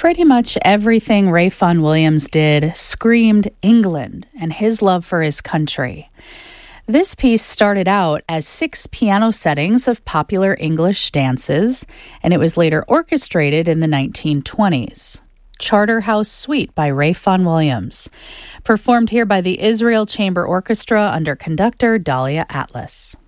Pretty much everything Ray Vaughan Williams did screamed England and his love for his country. This piece started out as 6 piano settings of popular English dances, and it was later orchestrated in the 1920s. Charterhouse Suite by Ray Vaughan Williams, performed here by the Israel Chamber Orchestra under conductor Dahlia Atlas.